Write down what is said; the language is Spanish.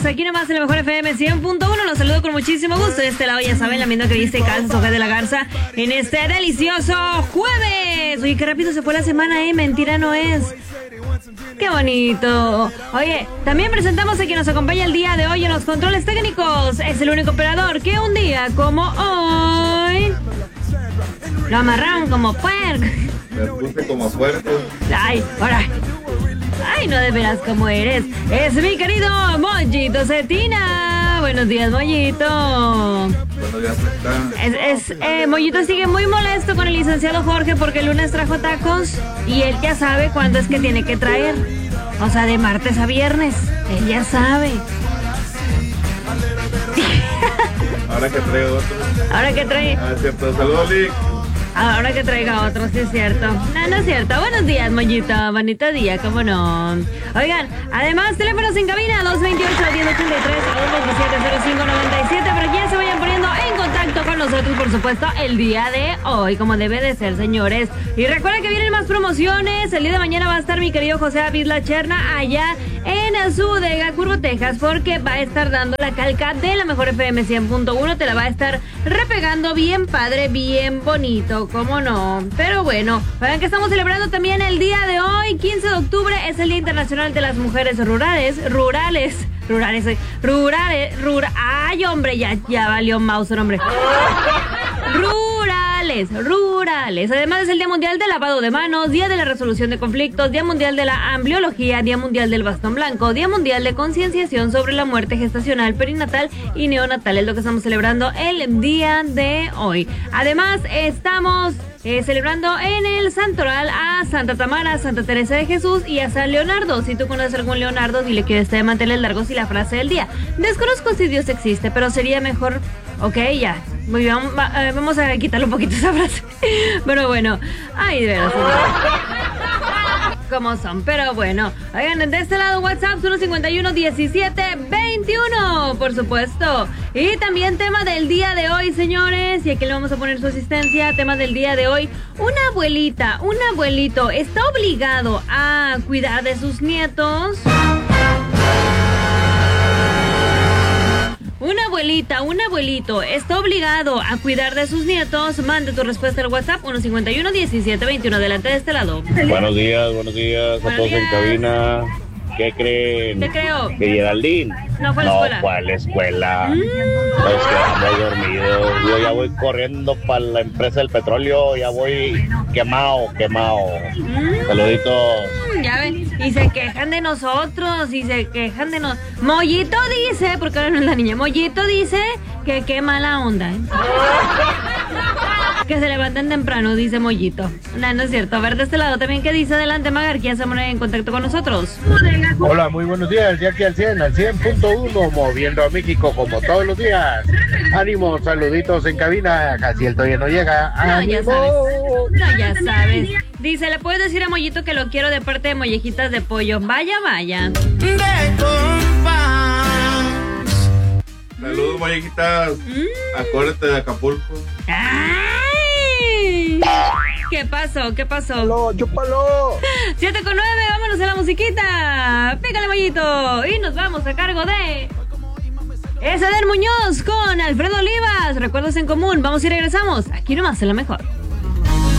aquí nomás en la mejor FM 100.1. Los saludo con muchísimo gusto. De este lado ya saben, la misma que viste calzas, hojas de la garza en este delicioso jueves. Oye, qué rápido se fue la semana, mentira no es. ¡Qué bonito! Oye, también presentamos a quien nos acompaña el día de hoy en los controles técnicos. Es el único operador que un día como hoy lo amarraron como puerco. Me puse como puerco. Ay, ahora. Ay, no de veras como eres. Es mi querido Mollito Cetina. Buenos días, Mollito. Buenos días, Mollito sigue muy molesto con el licenciado Jorge porque el lunes trajo tacos y él ya sabe cuándo es que tiene que traer. O sea, de martes a viernes. Él ya sabe. Ahora que traigo otro. Ahora que trae. Ah, es cierto. Saludos, Lick. Ahora que traiga otro, sí es cierto. No es cierto. Buenos días, Mollito. Bonito día, cómo no. Oigan, además, teléfonos en cabina 228-1083 o 227-0597 para que ya se vayan poniendo en contacto con nosotros, por supuesto, el día de hoy, como debe de ser, señores. Y recuerden que vienen más promociones. El día de mañana va a estar mi querido José David La Cherna allá en su bodega Curvo, Texas, porque va a estar dando la calca de la mejor FM 100.1. Te la va a estar repegando bien padre, bien bonito, cómo no. Pero bueno, vean que estamos celebrando también el día de hoy, 15 de octubre, es el Día Internacional de las Mujeres Rurales. Ay, hombre, ya valió Mauser, hombre. Rurales. Además es el Día Mundial del Lavado de Manos, Día de la Resolución de Conflictos, Día Mundial de la Ambliología, Día Mundial del Bastón Blanco, Día Mundial de Concienciación sobre la Muerte Gestacional, Perinatal y Neonatal. Es lo que estamos celebrando el día de hoy. Además estamos celebrando en el Santoral a Santa Tamara, Santa Teresa de Jesús y a San Leonardo. Si tú conoces a algún Leonardo, dile que esté de manteles largos. Y la frase del día: desconozco si Dios existe, pero sería mejor. Ok, ya. Muy bien, vamos a quitarle un poquito esa frase. Pero bueno, ay, de veras. Como son, pero bueno. Oigan, de este lado WhatsApp 151-17-21, por supuesto. Y también tema del día de hoy, señores, y aquí le vamos a poner su asistencia. Tema del día de hoy: un abuelito está obligado a cuidar de sus nietos. Un abuelito está obligado a cuidar de sus nietos. Mande tu respuesta al WhatsApp 151-17-21. Adelante de este lado. Buenos días a todos en cabina. ¿Qué creen? ¿Qué creo? Que Geraldine no fue a la escuela. No fue a la escuela. Nos quedamos dormidos. Yo ya voy corriendo para la empresa del petróleo. Ya voy quemado. Saluditos. Ya ven, y se quejan de nosotros, Mollito dice, porque ahora no es la niña, Mollito dice que qué mala onda, que se levanten temprano, dice Mollito. No es cierto. A ver, de este lado también, ¿qué dice? Adelante, Magar, que ya se pone en contacto con nosotros. Hola, muy buenos días, ya aquí al 100.1, moviendo a México como todos los días. Ánimo, saluditos en cabina, casi el todavía no llega. ¡Ánimo! Ya sabes. Dice, ¿le puedes decir a Mollito que lo quiero de parte de Mollejitas de Pollo? Vaya. De compás. Saludos, Mollejitas. Acuérdate de Acapulco. ¡Ay! ¿Qué pasó? ¡Chúpalo! 7:09, vámonos a la musiquita. Pégale, Mollito. Y nos vamos a cargo de Eder Muñoz con Alfredo Olivas. Recuerdos en común. Vamos y regresamos. Aquí nomás en la mejor.